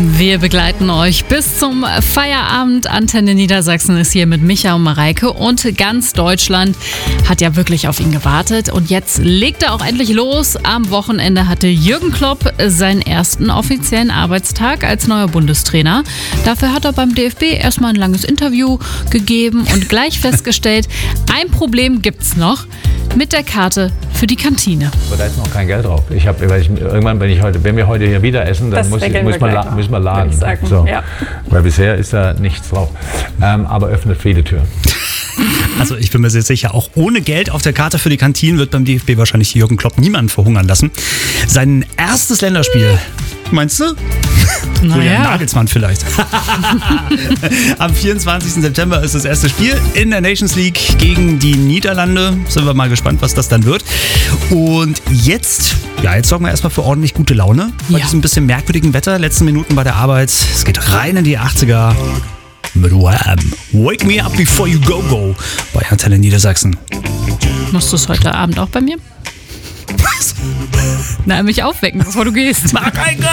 Wir begleiten euch bis zum Feierabend. Antenne Niedersachsen ist hier mit Micha und Mareike und ganz Deutschland hat ja wirklich auf ihn gewartet. Und jetzt legt er auch endlich los. Am Wochenende hatte Jürgen Klopp seinen ersten offiziellen Arbeitstag als neuer Bundestrainer. Dafür hat er beim DFB erstmal ein langes Interview gegeben und gleich festgestellt, ein Problem gibt's noch mit der Karte für die Kantine. Aber da ist noch kein Geld drauf. Wenn wir heute hier wieder essen, dann müssen wir laden. So. Ja. Weil bisher ist da nichts drauf. Aber öffnet viele Türen. Also ich bin mir sehr sicher, auch ohne Geld auf der Karte für die Kantinen wird beim DFB wahrscheinlich Jürgen Klopp niemanden verhungern lassen. Sein erstes Länderspiel, meinst du? Julian Nagelsmann vielleicht. Am 24. September ist das erste Spiel in der Nations League gegen die Niederlande. Sind wir mal gespannt, was das dann wird. Und jetzt sorgen wir erstmal für ordentlich gute Laune. Bei diesem bisschen merkwürdigen Wetter, letzten Minuten bei der Arbeit. Es geht rein in die 80er. Mit Wham! Wake me up before you go bei Antenne Niedersachsen. Machst du es heute Abend auch bei mir? Was? Na, mich aufwecken, bevor du gehst. Mareike!